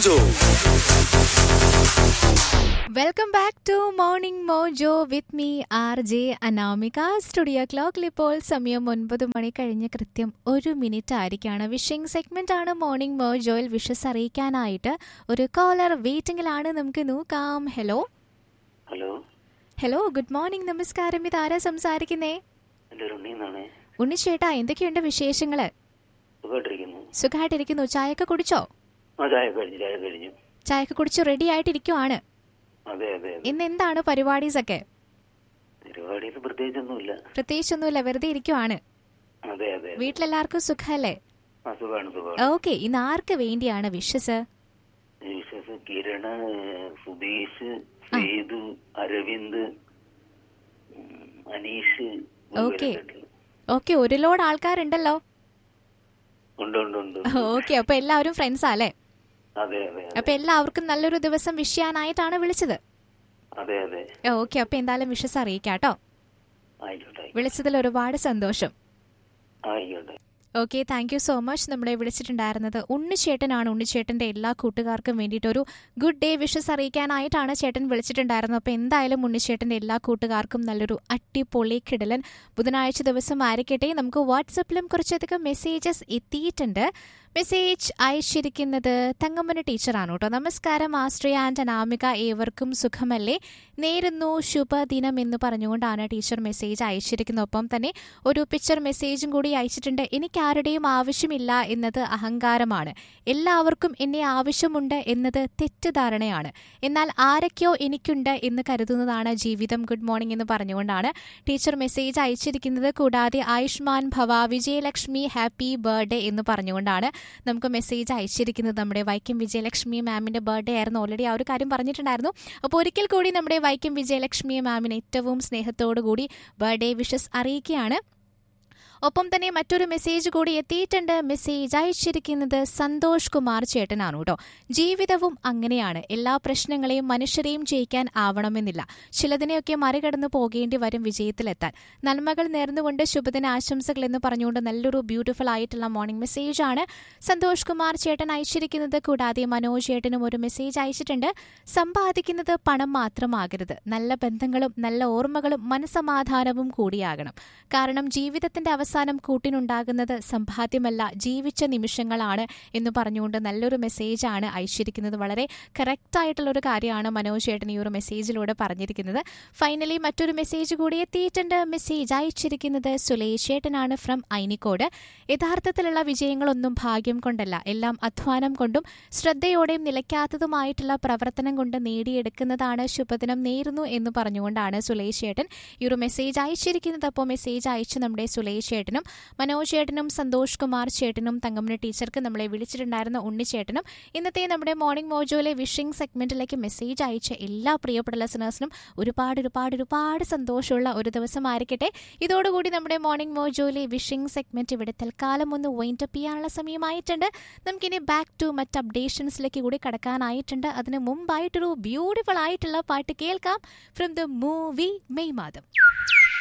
Mojo. Welcome back to morning mojo with me RJ Anamika. Studio ക്ലോക്കിൽ ഇപ്പോൾ സമയം 9 മണി കഴിഞ്ഞ് കൃത്യം 1 മിനിറ്റ് ആയിരിക്കാണ്. വിഷിംഗ് സെഗ്മെന്റ് ആണ് മോർണിംഗ് മോജോയിൽ. വിഷസ് അറിയിക്കാനായിട്ട് ഒരു കോളർ വെയിറ്റിംഗിലാണ്. നമുക്ക് നോക്കാം. Hello hello hello, good morning, നമസ്കാരം. ഇതാരാ സംസാരിക്കുന്നേ? ഉണ്ണിച്ചേട്ടാ, എന്തൊക്കെയുണ്ട് വിശേഷങ്ങള്? സുഖമായിട്ടിരിക്കുന്നു. ചായയൊക്കെ കുടിച്ചോ? ചായയൊക്കെ കുടിച്ചു റെഡി ആയിട്ടിരിക്കുവാണ്. ഇന്ന് എന്താണ് പരിപാടീസ് ഒക്കെ? പ്രത്യേകിച്ചൊന്നുമില്ല, വെറുതെ ഇരിക്കുവാണ്. വീട്ടിലെല്ലാവർക്കും സുഖല്ലേ? ഓക്കെ, ഇന്ന് ആർക്ക് വേണ്ടിയാണ് വിഷസ്? കിരണ്, സുധീഷ്, സേതു, അരവിന്ദ്, അനീഷ്. ഓക്കെ, ഒരു ലോഡ് ആൾക്കാരുണ്ടല്ലോ. ഓക്കെ, അപ്പൊ എല്ലാവരും ഫ്രണ്ട്സാ അല്ലേ? അപ്പൊ എല്ലാവർക്കും നല്ലൊരു ദിവസം വിഷ് ചെയ്യാനായിട്ടാണ് വിളിച്ചത്. ഓക്കെ, അപ്പൊ എന്തായാലും വിഷസ് അറിയിക്കാട്ടോ. വിളിച്ചതിൽ ഒരുപാട് സന്തോഷം. Okay, thank you so much. നമ്മളെ വിളിച്ചിട്ടുണ്ടായിരുന്നത് ഉണ്ണിച്ചേട്ടനാണ്. ഉണ്ണിച്ചേട്ടന്റെ എല്ലാ കൂട്ടുകാർക്കും വേണ്ടിയിട്ടൊരു ഗുഡ് ഡേ വിഷസ് അറിയിക്കാനായിട്ടാണ് ചേട്ടൻ വിളിച്ചിട്ടുണ്ടായിരുന്നത്. അപ്പോൾ എന്തായാലും ഉണ്ണിച്ചേട്ടന്റെ എല്ലാ കൂട്ടുകാർക്കും നല്ലൊരു അടിപൊളി കിടലൻ ബുധനാഴ്ച ദിവസം ആയിരിക്കട്ടെ. നമുക്ക് വാട്സപ്പിലും കുറച്ചധികം മെസ്സേജസ് എത്തിയിട്ടുണ്ട്. മെസ്സേജ് അയച്ചിരിക്കുന്നത് തങ്കമ്മന ടീച്ചറാണ് കേട്ടോ. നമസ്കാരം ആശ്രയ ആൻഡ് അനാമിക, ഏവർക്കും സുഖമല്ലേ? നേരുന്നു ശുഭദിനം എന്ന് പറഞ്ഞുകൊണ്ടാണ് ടീച്ചർ മെസ്സേജ് അയച്ചിരിക്കുന്നത്. ഒപ്പം തന്നെ ഒരു പിക്ചർ മെസ്സേജും കൂടി അയച്ചിട്ടുണ്ട്. എനിക്കാരുടെയും ആവശ്യമില്ല എന്നത് അഹങ്കാരമാണ്. എല്ലാവർക്കും എന്നെ ആവശ്യമുണ്ട് എന്നത് തെറ്റിദ്ധാരണയാണ്. എന്നാൽ ആരൊക്കെയോ എനിക്കുണ്ട് എന്ന് കരുതുന്നതാണ് ജീവിതം. ഗുഡ് മോർണിംഗ് എന്ന് പറഞ്ഞുകൊണ്ടാണ് ടീച്ചർ മെസ്സേജ് അയച്ചിരിക്കുന്നത്. കൂടാതെ ആയുഷ്മാൻ ഭവ, വിജയലക്ഷ്മി ഹാപ്പി ബർത്ത്ഡേ എന്ന് പറഞ്ഞുകൊണ്ടാണ് നമുക്ക് മെസ്സേജ് അയച്ചിരിക്കുന്നത്. നമ്മുടെ വൈക്കം വിജയലക്ഷ്മി മാമിന്റെ ബർത്ത്ഡേ ആയിരുന്നു. ഓൾറെഡി ആ ഒരു കാര്യം പറഞ്ഞിട്ടുണ്ടായിരുന്നു. അപ്പോൾ ഒരിക്കൽ കൂടി നമ്മുടെ വൈക്കം വിജയലക്ഷ്മി മാമിന് ഏറ്റവും സ്നേഹത്തോടു കൂടി ബർത്ത്ഡേ വിഷസ് അറിയിക്കുകയാണ്. ഒപ്പം തന്നെ മറ്റൊരു മെസ്സേജ് കൂടി എത്തിയിട്ടുണ്ട്. മെസ്സേജ് അയച്ചിരിക്കുന്നത് സന്തോഷ് കുമാർ ചേട്ടനാണ് കേട്ടോ. ജീവിതവും അങ്ങനെയാണ്. എല്ലാ പ്രശ്നങ്ങളെയും മനുഷ്യരെയും ജയിക്കാൻ ആവണമെന്നില്ല. ചിലതിനെയൊക്കെ മറികടന്നു പോകേണ്ടി വരും വിജയത്തിലെത്താൻ. നന്മകൾ നേർന്നുകൊണ്ട് ശുഭദിന ആശംസകൾ എന്ന് പറഞ്ഞുകൊണ്ട് നല്ലൊരു ബ്യൂട്ടിഫുൾ ആയിട്ടുള്ള മോർണിംഗ് മെസ്സേജാണ് സന്തോഷ് കുമാർ ചേട്ടൻ അയച്ചിരിക്കുന്നത്. കൂടാതെ മനോജ് ചേട്ടനും ഒരു മെസ്സേജ് അയച്ചിട്ടുണ്ട്. സമ്പാദിക്കുന്നത് പണം മാത്രമാകരുത്, നല്ല ബന്ധങ്ങളും നല്ല ഓർമ്മകളും മനസമാധാനവും കൂടിയാകണം. കാരണം ജീവിതത്തിന്റെ അവസാനം കൂട്ടിനുണ്ടാകുന്നത് സമ്പാദ്യമല്ല, ജീവിച്ച നിമിഷങ്ങളാണ് എന്ന് പറഞ്ഞുകൊണ്ട് നല്ലൊരു മെസ്സേജാണ് അയച്ചിരിക്കുന്നത്. വളരെ കറക്റ്റ് ആയിട്ടുള്ളൊരു കാര്യമാണ് മനോജ് ചേട്ടൻ ഈ ഒരു മെസ്സേജിലൂടെ പറഞ്ഞിരിക്കുന്നത്. ഫൈനലി മറ്റൊരു മെസ്സേജ് കൂടി എത്തിയിട്ടുണ്ട്. മെസ്സേജ് അയച്ചിരിക്കുന്നത് സുലേഷ് ചേട്ടനാണ് ഫ്രം ഐനിക്കോട്. യഥാർത്ഥത്തിലുള്ള വിജയങ്ങളൊന്നും ഭാഗ്യം കൊണ്ടല്ല, എല്ലാം അധ്വാനം കൊണ്ടും ശ്രദ്ധയോടെയും നിലയ്ക്കാത്തതുമായിട്ടുള്ള പ്രവർത്തനം കൊണ്ട് നേടിയെടുക്കുന്നതാണ്. ശുഭദിനം നേരുന്നു എന്ന് പറഞ്ഞുകൊണ്ടാണ് സുലേഷ് ചേട്ടൻ ഈ ഒരു മെസ്സേജ് അയച്ചിരിക്കുന്നത്. അപ്പോൾ മെസ്സേജ് അയച്ച് നമ്മുടെ സുലേഷ് ചേട്ടനും മനോജ് ചേട്ടനും സന്തോഷ് കുമാർ ചേട്ടനും തങ്കമ്മന ടീച്ചർക്ക് നമ്മളെ വിളിച്ചിട്ടുണ്ടായിരുന്ന ഉണ്ണിച്ചേട്ടനും ഇന്നത്തെ നമ്മുടെ മോർണിംഗ് മോജോയിലെ വിഷിംഗ് സെഗ്മെന്റിലേക്ക് മെസ്സേജ് അയച്ച എല്ലാ പ്രിയപ്പെട്ട ലിസണേഴ്സിനും ഒരുപാട് സന്തോഷമുള്ള ഒരു ദിവസമായിരിക്കട്ടെ. ഇതോടുകൂടി നമ്മുടെ മോർണിംഗ് മോജോയിലെ വിഷിംഗ് സെഗ്മെന്റ് ഇവിടെ തൽക്കാലം ഒന്ന് വൈൻഡപ്പ് ചെയ്യാനുള്ള സമയമായിട്ടുണ്ട്. നമുക്കിനി ബാക്ക് ടു മറ്റ് അപ്ഡേഷൻസിലേക്ക് കൂടി കടക്കാനായിട്ടുണ്ട്. അതിന് മുമ്പായിട്ടൊരു ബ്യൂട്ടിഫുൾ ആയിട്ടുള്ള പാട്ട് കേൾക്കാം ഫ്രം ദ മൂവി മെയ് മാതം.